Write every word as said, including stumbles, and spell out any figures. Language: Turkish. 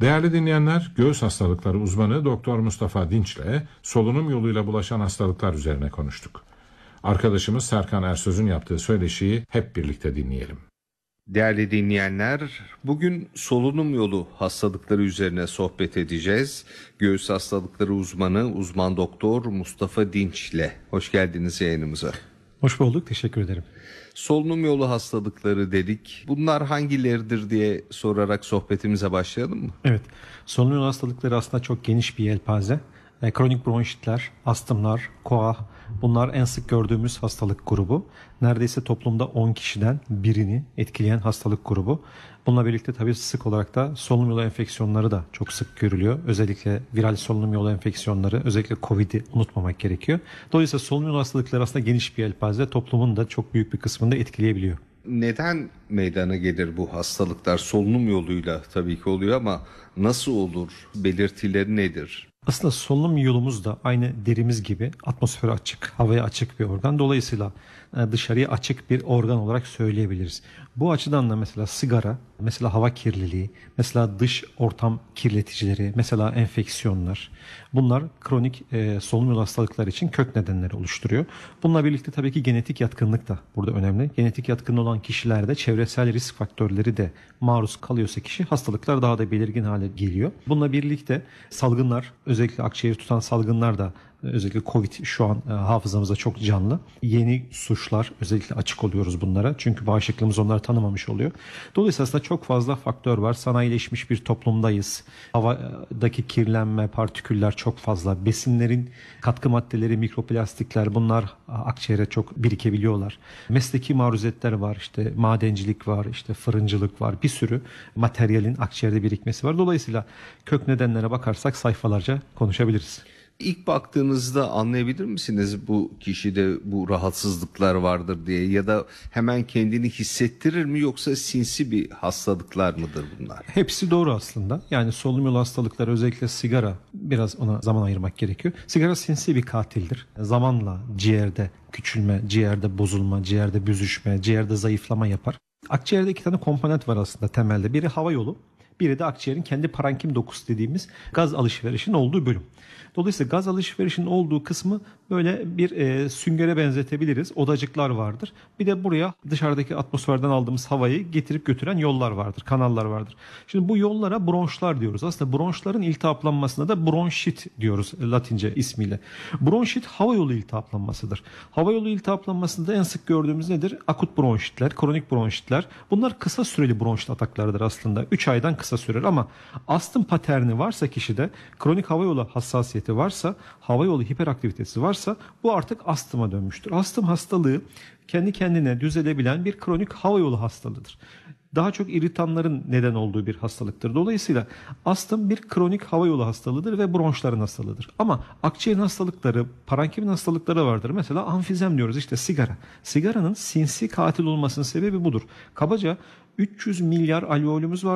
Değerli dinleyenler, göğüs hastalıkları uzmanı Doktor Mustafa Dinç'le solunum yoluyla bulaşan hastalıklar üzerine konuştuk. Arkadaşımız Serkan Ersöz'ün yaptığı söyleşiyi hep birlikte dinleyelim. Değerli dinleyenler, bugün solunum yolu hastalıkları üzerine sohbet edeceğiz. Göğüs hastalıkları uzmanı, uzman doktor Mustafa Dinç'le. Hoş geldiniz yayınımıza. Hoş bulduk, teşekkür ederim. Solunum yolu hastalıkları dedik. Bunlar hangileridir diye sorarak sohbetimize başlayalım mı? Evet, solunum yolu hastalıkları aslında çok geniş bir yelpaze. E, kronik bronşitler, astımlar, koa, bunlar en sık gördüğümüz hastalık grubu. Neredeyse toplumda on kişiden birini etkileyen hastalık grubu. Bununla birlikte tabii sık olarak da solunum yolu enfeksiyonları da çok sık görülüyor. Özellikle viral solunum yolu enfeksiyonları, özellikle Covid'i unutmamak gerekiyor. Dolayısıyla solunum yolu hastalıkları aslında geniş bir yelpaze, toplumun da çok büyük bir kısmını da etkileyebiliyor. Neden meydana gelir bu hastalıklar? Solunum yoluyla tabii ki oluyor ama nasıl olur? Belirtileri nedir? Aslında solunum yolumuz da aynı derimiz gibi atmosfere açık, havaya açık bir organ. Dolayısıyla dışarıya açık bir organ olarak söyleyebiliriz. Bu açıdan da mesela sigara, mesela hava kirliliği, mesela dış ortam kirleticileri, mesela enfeksiyonlar, bunlar kronik e, solunum yolu hastalıkları için kök nedenleri oluşturuyor. Bununla birlikte tabii ki genetik yatkınlık da burada önemli. Genetik yatkınlığı olan kişilerde çevresel risk faktörleri de maruz kalıyorsa kişi, hastalıklar daha da belirgin hale geliyor. Bununla birlikte salgınlar, özellikle akciğeri tutan salgınlar da, özellikle Covid şu an e, hafızamızda çok canlı. Yeni suçlar, özellikle açık oluyoruz bunlara. Çünkü bağışıklığımız onları tanımamış oluyor. Dolayısıyla aslında çok fazla faktör var. Sanayileşmiş bir toplumdayız. Havadaki kirlenme, partiküller çok fazla. Besinlerin katkı maddeleri, mikroplastikler, bunlar akciğere çok birikebiliyorlar. Mesleki maruziyetler var. İşte madencilik var, işte fırıncılık var. Bir sürü materyalin akciğerde birikmesi var. Dolayısıyla kök nedenlere bakarsak sayfalarca konuşabiliriz. İlk baktığınızda anlayabilir misiniz bu kişide bu rahatsızlıklar vardır diye, ya da hemen kendini hissettirir mi, yoksa sinsi bir hastalıklar mıdır bunlar? Hepsi doğru aslında. Yani solunum yolu hastalıkları, özellikle sigara, biraz ona zaman ayırmak gerekiyor. Sigara sinsi bir katildir. Zamanla ciğerde küçülme, ciğerde bozulma, ciğerde büzüşme, ciğerde zayıflama yapar. Akciğerde iki tane komponent var aslında temelde. Biri hava yolu, biri de akciğerin kendi parenkim dokusu dediğimiz gaz alışverişinin olduğu bölüm. Dolayısıyla gaz alışverişinin olduğu kısmı böyle bir e, süngere benzetebiliriz. Odacıklar vardır. Bir de buraya dışarıdaki atmosferden aldığımız havayı getirip götüren yollar vardır, kanallar vardır. Şimdi bu yollara bronşlar diyoruz. Aslında bronşların iltihaplanmasına da bronşit diyoruz Latince ismiyle. Bronşit hava yolu iltihaplanmasıdır. Hava yolu iltihaplanmasında en sık gördüğümüz nedir? Akut bronşitler, kronik bronşitler. Bunlar kısa süreli bronşit ataklarıdır aslında. üç aydan kısa sürer ama astım paterni varsa kişide, kronik hava yolu hassasiyeti varsa, hava yolu hiperaktivitesi varsa, bu artık astıma dönmüştür. Astım hastalığı kendi kendine düzelebilen bir kronik hava yolu hastalığıdır. Daha çok iritanların neden olduğu bir hastalıktır. Dolayısıyla astım bir kronik hava yolu hastalığıdır ve bronşların hastalığıdır. Ama akciğerin hastalıkları, parenkimin hastalıkları vardır. Mesela amfizem diyoruz, işte sigara. Sigaranın sinsi katil olmasının sebebi budur. Kabaca üç yüz milyar alveolümüz var.